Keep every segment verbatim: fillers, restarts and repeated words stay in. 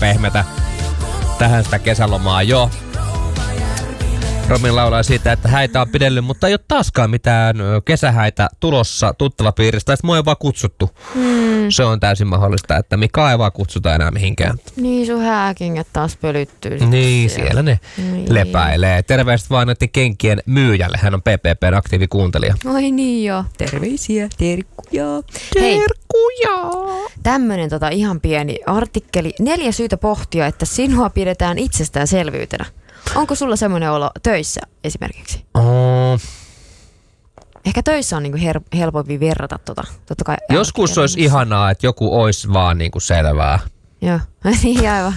pehmeätä. Tähän sitä kesälomaa jo. Romin laulaa siitä, että häitä on pidellyt, mutta ei ole taaskaan mitään kesähäitä tulossa tuttavapiiristä. Tai mua ei vaan kutsuttu. Hmm. Se on täysin mahdollista, että Mika ei vaan kutsuta enää mihinkään. Niin, sun hääkingät taas pölyttyy. Niin, siellä, siellä ne niin. lepäilee. Terveiset vaan näiden kenkien myyjälle. Hän on P P P:n aktiivikuuntelija. Oi niin joo. Terveisiä, terkkuja. Terkkuja. Hei, tämmönen tota ihan pieni artikkeli. Neljä syytä pohtia, että sinua pidetään itsestäänselvyytenä. Onko sulla semmoinen olo töissä esimerkiksi? Oh. Ehkä töissä on niinku her- helpompi verrata tota. Totta kai joskus olisi ihanaa, että joku olisi vaan niinku selvää. Joo, niin aivan.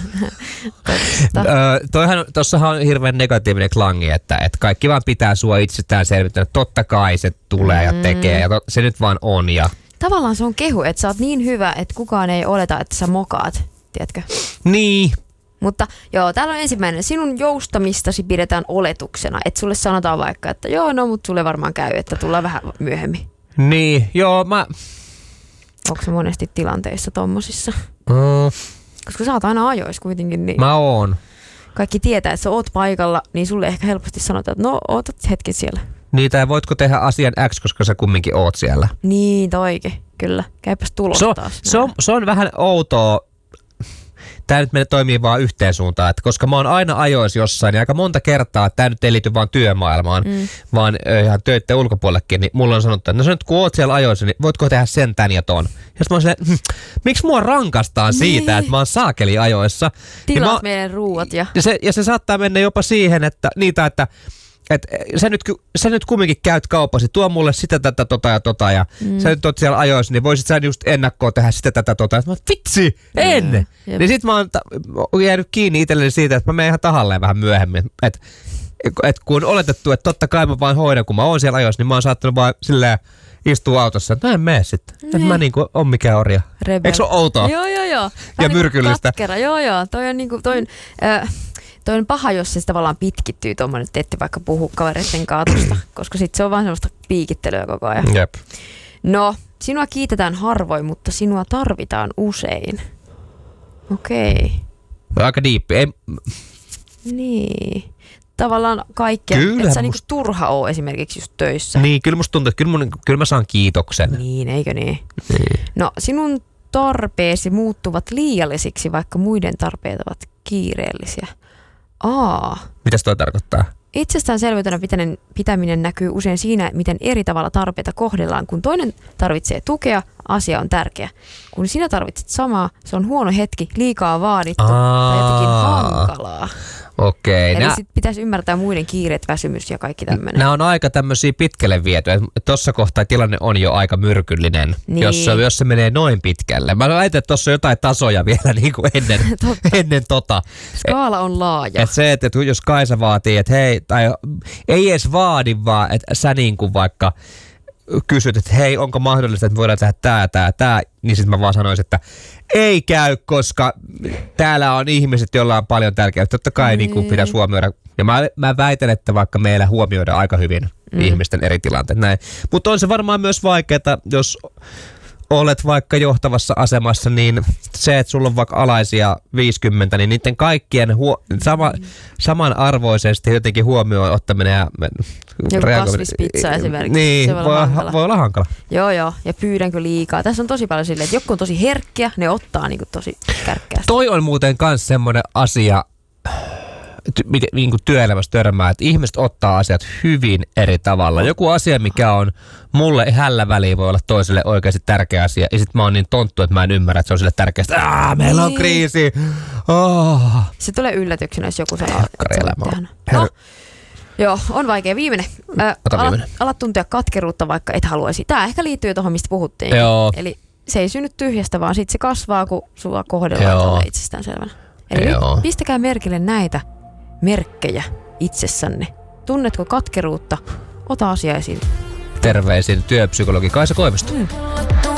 Öö, toihan, tossahan on hirveän negatiivinen klangi, että, että kaikki vaan pitää sua itsestään selvittää. Totta kai se tulee ja tekee ja to, se nyt vaan on. Ja... Tavallaan se on kehu, että sä oot niin hyvä, että kukaan ei oleta, että sä mokaat, tiedätkö? Niin. Mutta joo, täällä on ensimmäinen. Sinun joustamistasi pidetään oletuksena. Että sulle sanotaan vaikka, että joo, no mut sulle varmaan käy, että tullaan vähän myöhemmin. Niin, joo, mä... Onko se monesti tilanteissa tommosissa? Mm. Koska sä oot aina ajoissa kuitenkin. Niin mä oon. Kaikki tietää, että sä oot paikalla, niin sulle ehkä helposti sanotaan, että no ootat hetki siellä. Niin, tai voitko tehdä asian X, koska sä kumminkin oot siellä. Niin, toikin. Kyllä. Käypäs tulos so, taas. Se on, se on vähän outoa. Tää nyt menee toimii vaan yhteen suuntaan, että koska mä oon aina ajoissa jossain, niin aika monta kertaa, että tää nyt ei liity vaan työmaailmaan, mm. vaan ihan töiden ulkopuolellekin, niin mulla on sanottu, että no sä nyt kun oot siellä ajoissa, niin voitko tehdä sen, tän ja ton. Ja sit mä oon silleen, hm, miksi mua rankastaan siitä, niin. että mä oon saakeli ajoissa. Tilaat niin meidän ruuat ja... Ja se, ja se saattaa mennä jopa siihen, että niitä, että et sä nyt, sä nyt kumminkin käyt kaupassa, tuo mulle sitä, tätä, tota ja tota, ja mm. sä nyt oot siellä ajoissa, niin voisit sä just ennakkoon tehdä sitä, tätä, tota. Ja mä oon, vitsi, en! Mm. Niin sit mä oon ta- jäänyt kiinni itselleni siitä, että mä menen ihan tahalleen vähän myöhemmin. Että et kun on oletettu, että totta kai mä vaan hoidan, kun mä oon siellä ajoissa, niin mä oon saattanut vaan silleen istua autossa, että no en mene sitten. Että mä niinku on mikään orja. Rebel. Eikö se ole outoa? Joo, joo, joo. Ja myrkyllistä. Katkera, joo, joo. Toi on niinku, toi on... Äh, Toi on paha, jos se tavallaan pitkittyy tuommoinen, että ette vaikka puhu kavereiden kaatusta, koska sitten se on vaan semmoista piikittelyä koko ajan. Jep. No, sinua kiitetään harvoin, mutta sinua tarvitaan usein. Okei. Aika diippi. Ei... Niin. Tavallaan kaikkea. Että sä niinku turha oo esimerkiksi just töissä. Niin, kyllä musta tuntuu, että kyllä, mun, kyllä mä saan kiitoksen. Niin, eikö niin? niin. No, sinun tarpeesi muuttuvat liiallisiksi, vaikka muiden tarpeet ovat kiireellisiä. Aa. Mitäs toi tarkoittaa? Itsestäänselvyytenä pitäminen näkyy usein siinä, miten eri tavalla tarpeita kohdellaan. Kun toinen tarvitsee tukea, asia on tärkeä. Kun sinä tarvitset samaa, se on huono hetki, liikaa vaadittu Aa. tai jotenkin hankalaa. Okei. Eli nää... sit pitäisi ymmärtää muiden kiireet, väsymys ja kaikki tämmöinen. Nämä on aika tämmöisiä pitkälle vietyjä. Tuossa kohtaa tilanne on jo aika myrkyllinen, niin. jos, jos se menee noin pitkälle. Mä väitän, että tuossa on jotain tasoja vielä niin kuin ennen, ennen tota. Skaala on laaja. Et se, että jos Kaisa vaatii, että hei, tai ei edes vaadi vaan, että sä niin kuin vaikka kysyt, että hei, onko mahdollista, että me voidaan tehdä tää, tää, tää, niin sitten mä vaan sanoisin, että ei käy, koska täällä on ihmiset, joilla on paljon tärkeää. Totta kai mm. niin kuin pitäisi huomioida. Ja mä, mä väitän, että vaikka meillä huomioidaan aika hyvin mm. ihmisten eri tilanteet. Näin. Mutta on se varmaan myös vaikeaa, jos olet vaikka johtavassa asemassa, niin se, että sulla on vaikka alaisia viisikymmentä, niin niiden kaikkien huo- sama, samanarvoisesti jotenkin huomioon ottaminen ja joku kasvispizza esimerkiksi. Niin, se voi, voi, olla voi olla hankala. Joo, joo. Ja pyydänkö liikaa. Tässä on tosi paljon silleen, että joku on tosi herkkiä, ne ottaa niinku tosi kärkkäästi. Toi on muuten myös semmoinen asia, ty- niin kuin työelämässä törmää, että ihmiset ottaa asiat hyvin eri tavalla. Joku asia, mikä on mulle hällä väliin, voi olla toiselle oikeasti tärkeä asia. Ja sit mä oon niin tonttu, että mä en ymmärrä, että se on sille tärkeästä. Aah, meillä on kriisi. Oh. Se tulee yllätyksenä, jos joku sanoo, että se on tehnyt. No, joo, on vaikea. Viimeinen. Ä, alat, alat tuntea katkeruutta, vaikka et haluaisi. Tää ehkä liittyy tuohon, mistä puhuttiin. Joo. Eli se ei synny tyhjästä, vaan sit se kasvaa, kun sua kohdellaan itsestäänselvänä. Eli nyt pistäkää merkille näitä merkkejä itsessänne. Tunnetko katkeruutta? Ota asia esiin. Terveisin työpsykologi Kaisa Koivisto. Mm.